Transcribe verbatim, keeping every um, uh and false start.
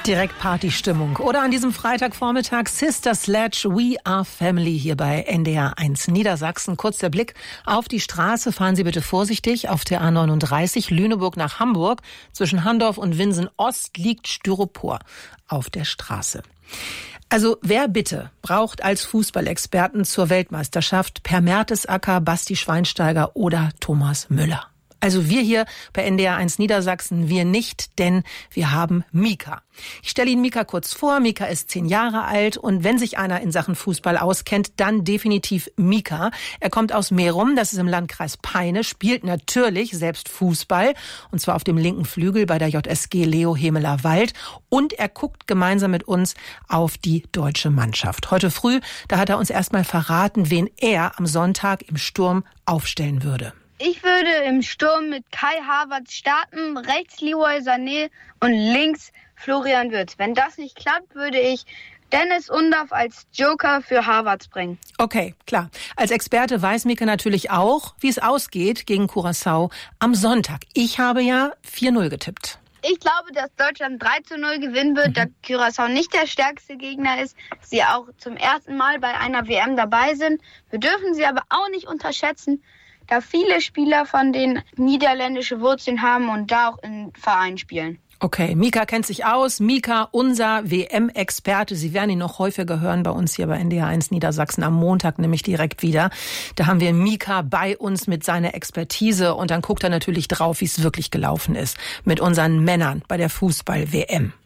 Direkt Partystimmung. Oder an diesem Freitagvormittag Sister Sledge, We Are Family hier bei N D R eins Niedersachsen. Kurz der Blick auf die Straße. Fahren Sie bitte vorsichtig auf der A neununddreißig Lüneburg nach Hamburg. Zwischen Handorf und Winsen Ost liegt Styropor auf der Straße. Also wer bitte braucht als Fußballexperten zur Weltmeisterschaft Per Mertesacker, Basti Schweinsteiger oder Thomas Müller? Also wir hier bei N D R eins Niedersachsen, wir nicht, denn wir haben Mika. Ich stelle Ihnen Mika kurz vor. Mika ist zehn Jahre alt und wenn sich einer in Sachen Fußball auskennt, dann definitiv Mika. Er kommt aus Merum, das ist im Landkreis Peine, spielt natürlich selbst Fußball und zwar auf dem linken Flügel bei der J S G Leo Hemeler Wald und er guckt gemeinsam mit uns auf die deutsche Mannschaft. Heute früh, da hat er uns erstmal verraten, wen er am Sonntag im Sturm aufstellen würde. Ich würde im Sturm mit Kai Havertz starten, rechts Leroy Sané und links Florian Wirtz. Wenn das nicht klappt, würde ich Dennis Undaff als Joker für Havertz bringen. Okay, klar. Als Experte weiß Mika natürlich auch, wie es ausgeht gegen Curaçao am Sonntag. Ich habe ja vier null getippt. Ich glaube, dass Deutschland drei zu null gewinnen wird, mhm. da Curaçao nicht der stärkste Gegner ist, sie auch zum ersten Mal bei einer W M dabei sind. Wir dürfen sie aber auch nicht unterschätzen, da viele Spieler von den niederländische Wurzeln haben und da auch in Vereinen spielen. Okay, Mika kennt sich aus. Mika, unser W M-Experte. Sie werden ihn noch häufiger hören bei uns hier bei N D R eins Niedersachsen am Montag, nämlich direkt wieder. Da haben wir Mika bei uns mit seiner Expertise und dann guckt er natürlich drauf, wie es wirklich gelaufen ist mit unseren Männern bei der Fußball-W M.